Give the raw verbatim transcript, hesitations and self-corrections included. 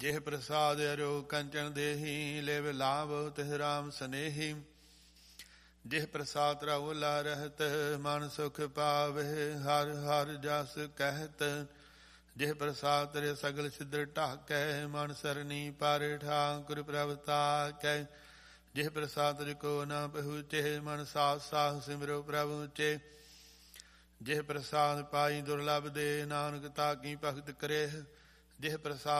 ਜਿਹ ਪ੍ਰਸਾਦ ਅਰੋ ਕੰਚਨ ਦੇਹੀ, ਲੇਵ ਲਾਭ ਤਿਹ ਰਾਮ ਸਨੇਹੀ। ਜਿਹ ਪ੍ਰਸਾਦ ਰਹੁਲਾ ਰਹਿਤ, ਮਨ ਸੁਖ ਪਾਵੇ, ਹਰ ਹਰ ਜਸ ਕਹਿਤ। ਜਿਹ ਪ੍ਰਸਾਦ ਤੇਰੇ ਸਗਲ ਸਿੱਧਰ ਢਾਕੈ, ਮਨ ਸਰਨੀ ਪਰ ਠਾਕੁਰ ਪ੍ਰਭ ਤਾਕੈ। ਜਿਹ ਪ੍ਰਸਾਦ ਤੇਰੇ ਕੋ ਨਾ ਪਹੁੰਚੇ, ਮਨ ਸਾਥ ਸਾਥ ਸਿਮਰੋ ਪ੍ਰਭ ਉੱਚੇ। ਜਿਹ ਪ੍ਰਸਾਦ ਪਾਈ ਦੁਰਲਭ ਦੇ, ਨਾਨਕ ਤਾਕੀ ਭਗਤ ਕਰੇ। ਜਿਹ ਪ੍ਰਸਾਦ